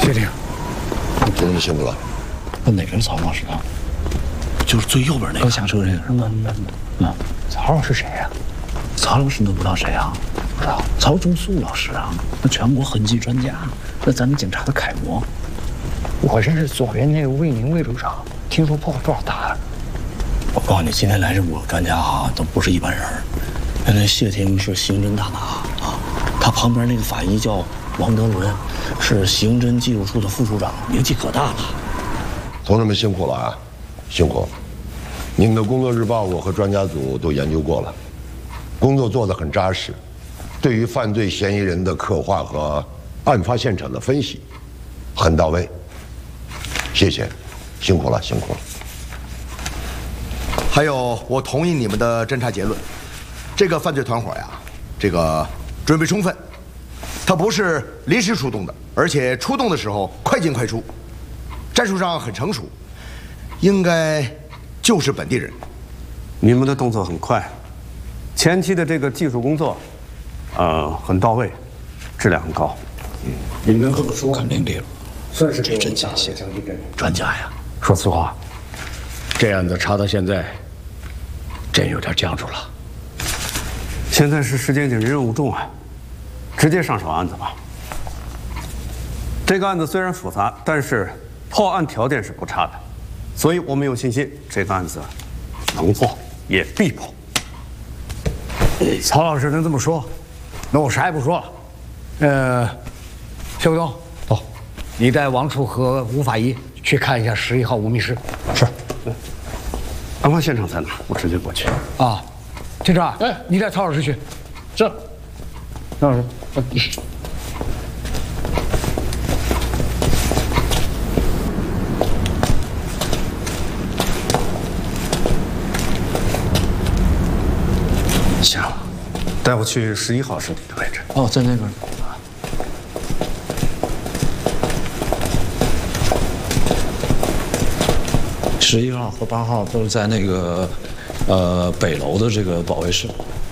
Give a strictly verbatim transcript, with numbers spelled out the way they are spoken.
谢霆， 这人醒过来。 那哪个是曹老师啊？ 就是最右边那个。 刚下车这个是吗？ 嗯，曹老师谁呀？ 曹老师你都不知道谁啊？不知道。曹忠素老师啊，那全国痕迹专家，那咱们警察的楷模。 我认识左边那个卫宁卫处长，听说破不少大案。 我告诉你，今天来这五个专家啊，都不是一般人。那谢霆是刑侦大拿啊，他旁边那个法医叫王德伦，是刑侦技术处的副处长，名气可大了。 同志们辛苦了啊，辛苦！你们的工作日报我和专家组都研究过了，工作做得很扎实，对于犯罪嫌疑人的刻画和案发现场的分析很到位。谢谢，辛苦了，辛苦了。 还有，我同意你们的侦查结论，这个犯罪团伙呀，这个准备充分，他不是临时出动的，而且出动的时候快进快出，战术上很成熟，应该就是本地人。 你们的动作很快，前期的这个技术工作，呃，很到位，质量很高。 嗯，你们这么说肯定对了，算是这真假些专家呀。 说实话，这案子查到现在，真有点僵住了。 现在是时间紧，任务重啊，直接上手案子吧。这个案子虽然复杂，但是破案条件是不差的，所以我们有信心这个案子能破，也必破。 曹老师能这么说，那我啥也不说了。呃，肖卫东，走，你带王处和吴法医去看一下十一号无密室。 是。案发现场在哪？我直接过去。 啊，警长，哎，你带曹老师去。是。曹老师， 行，带我去十一号尸体的位置。 哦，在那边。十一号和八号都是在那个，呃，北楼的这个保卫室。